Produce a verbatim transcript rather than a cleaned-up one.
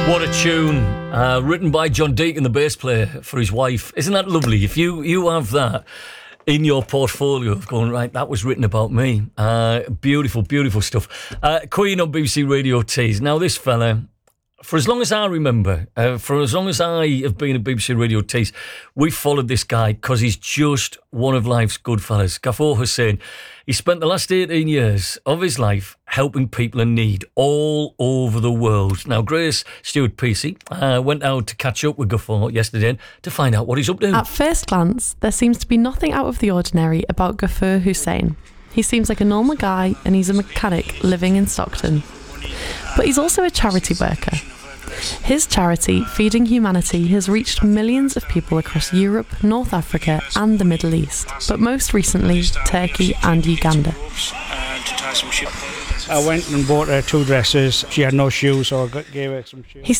What a tune. Uh, written by John Deacon, the bass player, for his wife. Isn't that lovely? If you, you have that in your portfolio of going, right, that was written about me. Uh, beautiful, beautiful stuff. Uh, Queen on B B C Radio Tees. Now, this fella, for as long as I remember, uh, for as long as I have been at B B C Radio Tees, we've followed this guy because he's just one of life's good fellas. Ghaffur Hussain. He spent the last eighteen years of his life helping people in need all over the world. Now, Grace Stewart-Peacey uh, went out to catch up with Ghaffur yesterday to find out what he's up to. At first glance, there seems to be nothing out of the ordinary about Ghaffur Hussain. He seems like a normal guy and he's a mechanic living in Stockton. But he's also a charity worker. His charity, Feeding Humanity, has reached millions of people across Europe, North Africa and the Middle East, but most recently, Turkey and Uganda. I went and bought her two dresses. She had no shoes, so I got, gave her some shoes. He